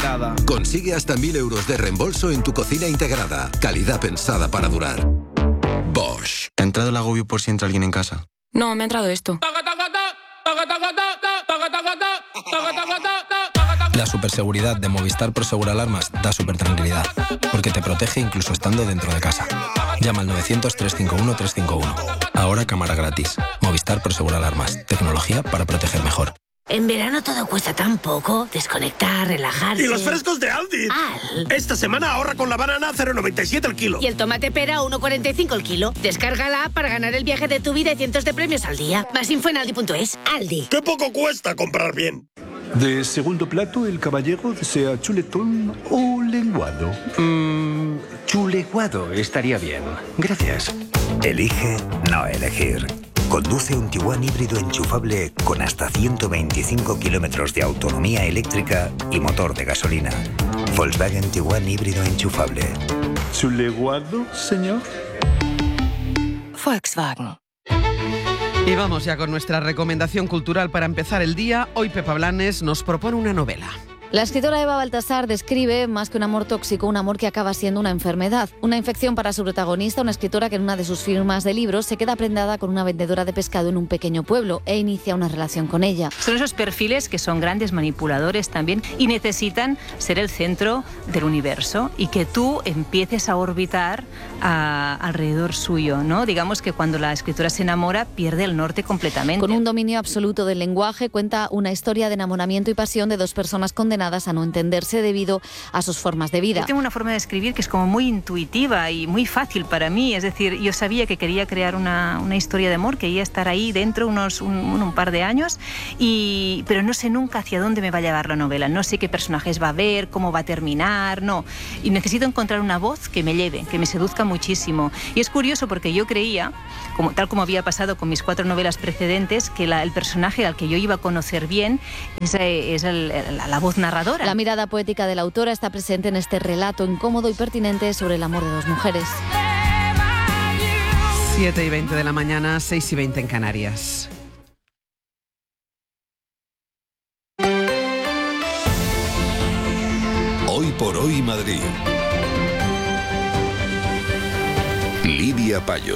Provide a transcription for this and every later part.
integrada. Consigue hasta 1.000 euros de reembolso en tu cocina integrada. Calidad pensada para durar. Bosch. ¿Te ha entrado el agobio por si entra alguien en casa? No, me ha entrado esto. La superseguridad de Movistar Prosegur Alarmas da supertranquilidad, porque te protege incluso estando dentro de casa. Llama al 900-351-351. Ahora cámara gratis. Movistar Prosegur Alarmas. Tecnología para proteger mejor. En verano todo cuesta tan poco. Desconectar, relajarse. ¡Y los frescos de Aldi! Esta semana ahorra con la banana 0,97 el kilo. Y el tomate pera 1,45 el kilo. Descárgala para ganar el viaje de tu vida y cientos de premios al día. Más info en aldi.es. Aldi. ¡Qué poco cuesta comprar bien! De segundo plato, el caballero desea chuletón o lenguado. Chuleguado estaría bien. Gracias. Elige no elegir. Conduce un Tiguan híbrido enchufable con hasta 125 kilómetros de autonomía eléctrica y motor de gasolina. Volkswagen Tiguan híbrido enchufable. ¿Chuleguado, señor? Volkswagen. Y vamos ya con nuestra recomendación cultural para empezar el día. Hoy Pepa Blanes nos propone una novela. La escritora Eva Baltasar describe, más que un amor tóxico, un amor que acaba siendo una enfermedad. Una infección para su protagonista, una escritora que en una de sus firmas de libros se queda prendada con una vendedora de pescado en un pequeño pueblo e inicia una relación con ella. Son esos perfiles que son grandes manipuladores también y necesitan ser el centro del universo y que tú empieces a orbitar alrededor suyo, ¿no? Digamos que cuando la escritora se enamora pierde el norte completamente. Con un dominio absoluto del lenguaje, cuenta una historia de enamoramiento y pasión de dos personas condenadas a no entenderse debido a sus formas de vida. Yo tengo una forma de escribir que es como muy intuitiva y muy fácil para mí. Es decir, yo sabía que quería crear una historia de amor, quería estar ahí dentro un par de años, pero no sé nunca hacia dónde me va a llevar la novela. No sé qué personajes va a haber, cómo va a terminar, no. Y necesito encontrar una voz que me lleve, que me seduzca muchísimo. Y es curioso porque yo creía, tal como había pasado con mis 4 novelas precedentes, que el personaje al que yo iba a conocer bien es la voz narradora. La mirada poética de la autora está presente en este relato incómodo y pertinente sobre el amor de dos mujeres. 7:20 de la mañana, 6:20 en Canarias. Hoy por hoy Madrid. Lidia Payo.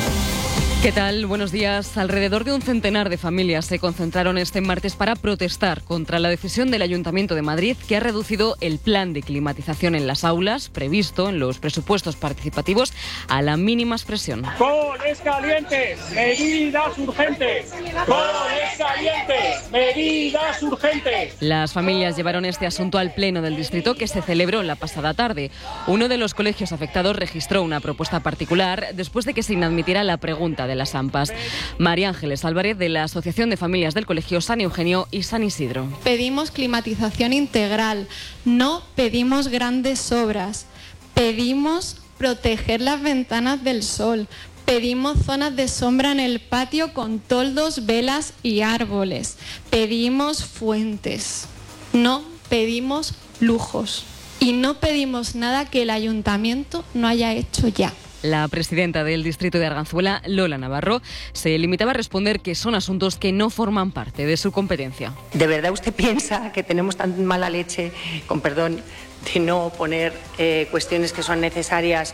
¿Qué tal? Buenos días. Alrededor de un centenar de familias se concentraron este martes para protestar contra la decisión del Ayuntamiento de Madrid, que ha reducido el plan de climatización en las aulas previsto en los presupuestos participativos a la mínima expresión. ¡Coles calientes! ¡Medidas urgentes! ¡Coles calientes! ¡Medidas urgentes! Las familias llevaron este asunto al Pleno del Distrito, que se celebró la pasada tarde. Uno de los colegios afectados registró una propuesta particular después de que se inadmitiera la pregunta de las AMPAs. María Ángeles Álvarez, de la Asociación de Familias del Colegio San Eugenio y San Isidro. Pedimos climatización integral, no pedimos grandes obras, pedimos proteger las ventanas del sol, pedimos zonas de sombra en el patio con toldos, velas y árboles, pedimos fuentes, no pedimos lujos y no pedimos nada que el ayuntamiento no haya hecho ya. La presidenta del distrito de Arganzuela, Lola Navarro, se limitaba a responder que son asuntos que no forman parte de su competencia. ¿De verdad usted piensa que tenemos tan mala leche, con perdón, de no poner cuestiones que son necesarias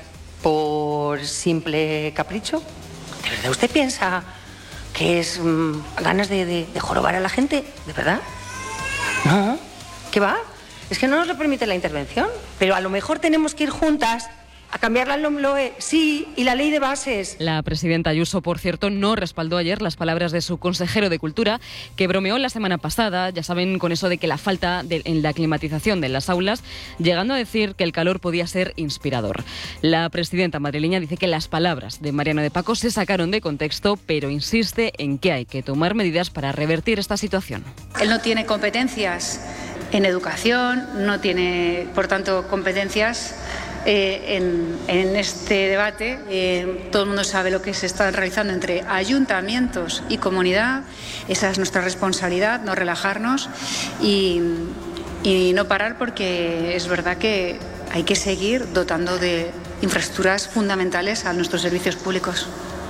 por simple capricho? ¿De verdad usted piensa que es ganas de jorobar a la gente? ¿De verdad? No. ¿Qué va? Es que no nos lo permite la intervención, pero a lo mejor tenemos que ir juntas a cambiar la LOMLOE, sí, y la ley de bases. La presidenta Ayuso, por cierto, no respaldó ayer las palabras de su consejero de Cultura, que bromeó la semana pasada, ya saben, con eso de que la falta en la climatización de las aulas, llegando a decir que el calor podía ser inspirador. La presidenta madrileña dice que las palabras de Mariano de Paco se sacaron de contexto, pero insiste en que hay que tomar medidas para revertir esta situación. Él no tiene competencias en educación, no tiene, por tanto, competencias en este debate. Todo el mundo sabe lo que se está realizando entre ayuntamientos y comunidad. Esa es nuestra responsabilidad, no relajarnos y no parar, porque es verdad que hay que seguir dotando de infraestructuras fundamentales a nuestros servicios públicos.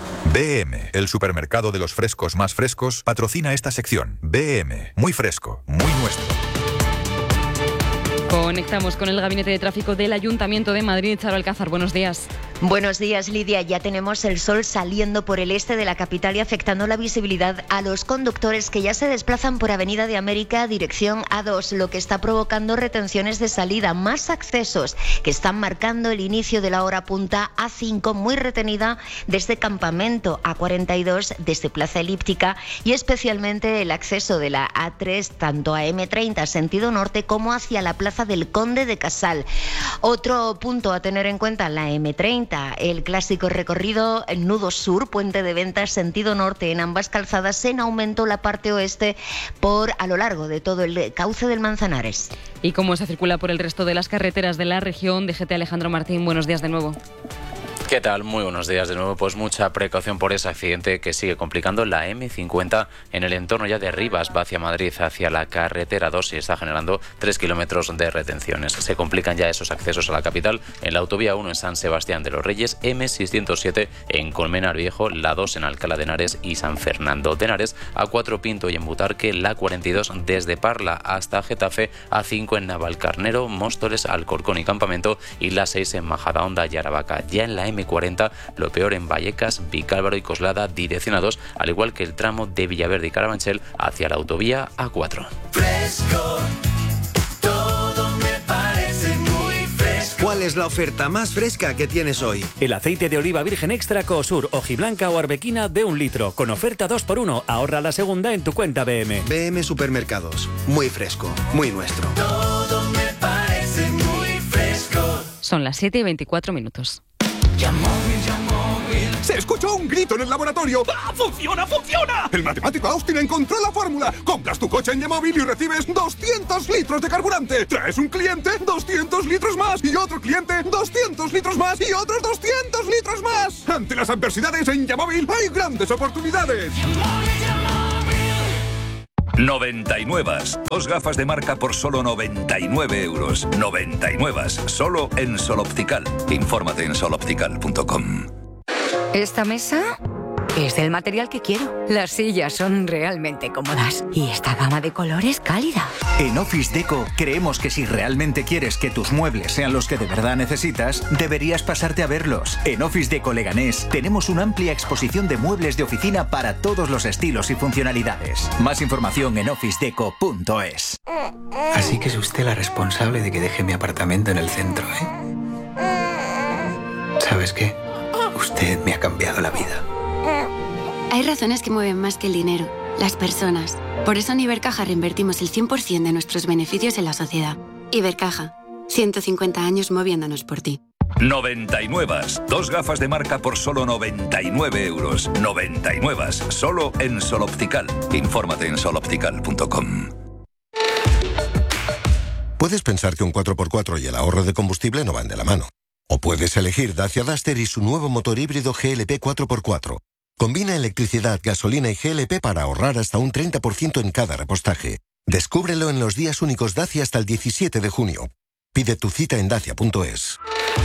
BM, el supermercado de los frescos más frescos, patrocina esta sección. BM, muy fresco, muy nuestro. Conectamos con el Gabinete de Tráfico del Ayuntamiento de Madrid. Charo Alcázar, buenos días. Buenos días, Lidia. Ya tenemos el sol saliendo por el este de la capital y afectando la visibilidad a los conductores que ya se desplazan por Avenida de América dirección A2, lo que está provocando retenciones de salida, más accesos que están marcando el inicio de la hora punta. A5 muy retenida desde Campamento, A42 desde Plaza Elíptica y especialmente el acceso de la A3 tanto a M30 sentido norte como hacia la Plaza del Conde de Casal. Otro punto a tener en cuenta, la M30, el clásico recorrido Nudo Sur, Puente de Ventas, sentido norte en ambas calzadas, en aumento la parte oeste a lo largo de todo el cauce del Manzanares. ¿Y cómo se circula por el resto de las carreteras de la región? DGT Alejandro Martín, buenos días de nuevo. ¿Qué tal? Muy buenos días de nuevo. Pues mucha precaución por ese accidente que sigue complicando la M50 en el entorno ya de Rivas, va hacia Madrid, hacia la carretera 2 y está generando 3 kilómetros de retenciones. Se complican ya esos accesos a la capital en la autovía 1 en San Sebastián de los Reyes, M607 en Colmenar Viejo, la 2 en Alcalá de Henares y San Fernando de Henares, A4 Pinto y en Butarque, la 42 desde Parla hasta Getafe, A5 en Navalcarnero, Móstoles, Alcorcón y Campamento y la 6 en Majadahonda y Aravaca. Ya en la M40, lo peor en Vallecas, Vicálvaro y Coslada, dirección A2, al igual que el tramo de Villaverde y Carabanchel hacia la autovía A4. Fresco, todo me parece muy fresco. ¿Cuál es la oferta más fresca que tienes hoy? El aceite de oliva virgen extra Coosur, hojiblanca o arbequina de 1 litro, con oferta 2x1. Ahorra la segunda en tu cuenta BM. BM Supermercados, muy fresco, muy nuestro. Todo me parece muy fresco. Son las 7:24. ¡Se escuchó un grito en el laboratorio! ¡Ah, funciona, funciona! El matemático Austin encontró la fórmula. Compras tu coche en Yamóvil y recibes 200 litros de carburante. Traes un cliente, 200 litros más. Y otro cliente, 200 litros más. Y otros 200 litros más. Ante las adversidades en Yamóvil hay grandes oportunidades. 99. 2 gafas de marca por solo 99 euros. 99. Solo en Sol Optical. Infórmate en soloptical.com. Esta mesa es del material que quiero. Las sillas son realmente cómodas y esta gama de colores cálida. En Office Deco creemos que si realmente quieres que tus muebles sean los que de verdad necesitas, deberías pasarte a verlos. En Office Deco Leganés tenemos una amplia exposición de muebles de oficina para todos los estilos y funcionalidades. Más información en officedeco.es. Así que es usted la responsable de que deje mi apartamento en el centro, ¿eh? ¿Sabes qué? Usted me ha cambiado la vida. Hay razones que mueven más que el dinero, las personas. Por eso en Ibercaja reinvertimos el 100% de nuestros beneficios en la sociedad. Ibercaja, 150 años moviéndonos por ti. 99. 2 gafas de marca por solo 99 euros. 99. Solo en Sol Optical. Infórmate en soloptical.com. Puedes pensar que un 4x4 y el ahorro de combustible no van de la mano. O puedes elegir Dacia Duster y su nuevo motor híbrido GLP 4x4. Combina electricidad, gasolina y GLP para ahorrar hasta un 30% en cada repostaje. Descúbrelo en los días únicos Dacia hasta el 17 de junio. Pide tu cita en dacia.es.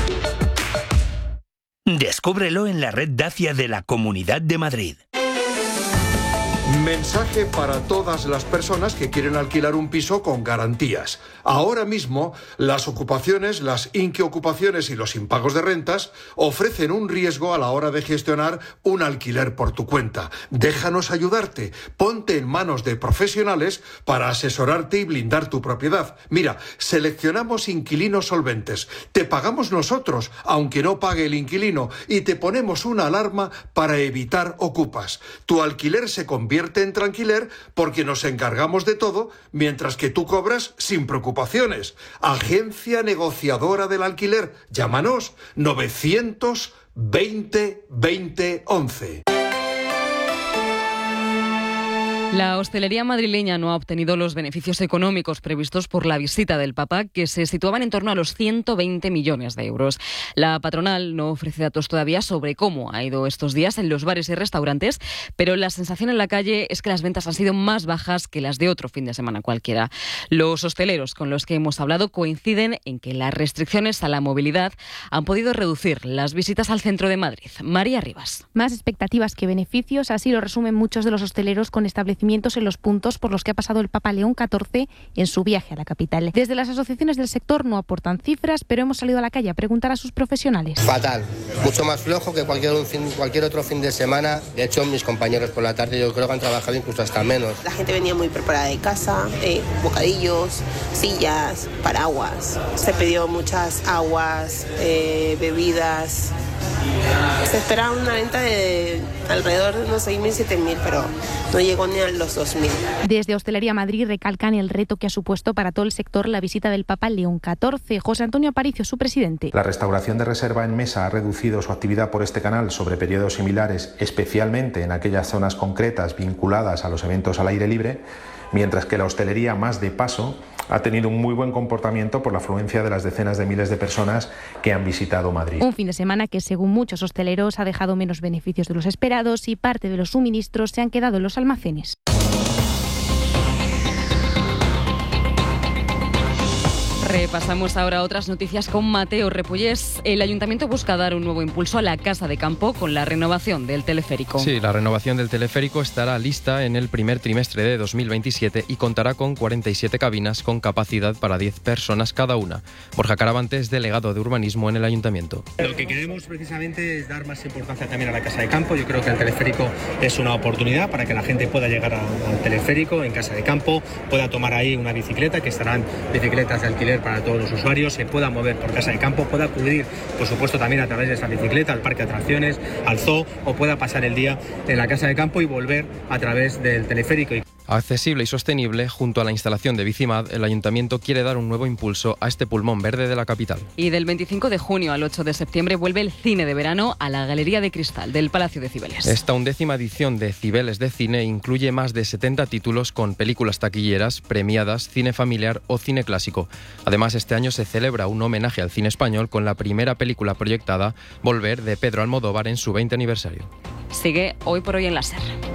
Descúbrelo en la red Dacia de la Comunidad de Madrid. Mensaje para todas las personas que quieren alquilar un piso con garantías. Ahora mismo, las ocupaciones, las inquiocupaciones y los impagos de rentas ofrecen un riesgo a la hora de gestionar un alquiler por tu cuenta. Déjanos ayudarte. Ponte en manos de profesionales para asesorarte y blindar tu propiedad. Mira, seleccionamos inquilinos solventes. Te pagamos nosotros, aunque no pague el inquilino, y te ponemos una alarma para evitar ocupas. Tu alquiler se convierte en tranquiler porque nos encargamos de todo mientras que tú cobras sin preocupaciones. Agencia negociadora del alquiler. Llámanos 920 20 11. La hostelería madrileña no ha obtenido los beneficios económicos previstos por la visita del Papa, que se situaban en torno a los 120 millones de euros. La patronal no ofrece datos todavía sobre cómo ha ido estos días en los bares y restaurantes, pero la sensación en la calle es que las ventas han sido más bajas que las de otro fin de semana cualquiera. Los hosteleros con los que hemos hablado coinciden en que las restricciones a la movilidad han podido reducir las visitas al centro de Madrid. María Rivas. Más expectativas que beneficios, así lo resumen muchos de los hosteleros con establecimientos acontecimientos en los puntos por los que ha pasado el Papa León XIV en su viaje a la capital. Desde las asociaciones del sector no aportan cifras, pero hemos salido a la calle a preguntar a sus profesionales. Fatal, mucho más flojo que cualquier otro fin de semana. De hecho, mis compañeros por la tarde yo creo que han trabajado incluso hasta menos. La gente venía muy preparada de casa, bocadillos, sillas, paraguas. Se pidió muchas aguas, bebidas. Se esperaba una venta de alrededor de unos 6.000, 7.000, pero no llegó ni a los 2.000. Desde Hostelería Madrid recalcan el reto que ha supuesto para todo el sector la visita del Papa León XIV. José Antonio Aparicio, su presidente. La restauración de reserva en mesa ha reducido su actividad por este canal sobre periodos similares, especialmente en aquellas zonas concretas vinculadas a los eventos al aire libre, mientras que la hostelería más de paso ha tenido un muy buen comportamiento por la afluencia de las decenas de miles de personas que han visitado Madrid. Un fin de semana que, según muchos hosteleros, ha dejado menos beneficios de los esperados y parte de los suministros se han quedado en los almacenes. Repasamos ahora otras noticias con Mateo Repullés. El Ayuntamiento busca dar un nuevo impulso a la Casa de Campo con la renovación del teleférico. Sí, la renovación del teleférico estará lista en el primer trimestre de 2027 y contará con 47 cabinas con capacidad para 10 personas cada una. Borja Caravantes, delegado de urbanismo en el Ayuntamiento. Lo que queremos precisamente es dar más importancia también a la Casa de Campo. Yo creo que el teleférico es una oportunidad para que la gente pueda llegar al teleférico en Casa de Campo, pueda tomar ahí una bicicleta, que estarán bicicletas de alquiler para todos los usuarios, se pueda mover por Casa de Campo, pueda acudir, por supuesto, también a través de esa bicicleta al parque de atracciones, al zoo, o pueda pasar el día en la Casa de Campo y volver a través del teleférico. Accesible y sostenible, junto a la instalación de Bicimad, el Ayuntamiento quiere dar un nuevo impulso a este pulmón verde de la capital. Y del 25 de junio al 8 de septiembre vuelve el cine de verano a la Galería de Cristal del Palacio de Cibeles. Esta 11ª edición de Cibeles de Cine incluye más de 70 títulos con películas taquilleras, premiadas, cine familiar o cine clásico. Además, este año se celebra un homenaje al cine español con la primera película proyectada, Volver, de Pedro Almodóvar, en su 20 aniversario. Sigue Hoy por Hoy en la SER.